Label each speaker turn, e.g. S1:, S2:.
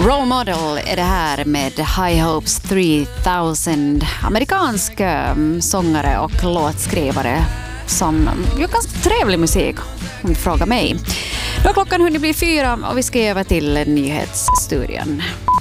S1: Role Model är det här med High Hopes 3000, amerikansk sångare och låtskrivare som gör ganska trevlig musik om du frågar mig. Då har klockan hunnit bli 4 och vi ska över till nyhetsstudion.